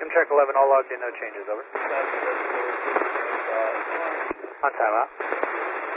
check 11, all logged in, no changes, over. On timeout.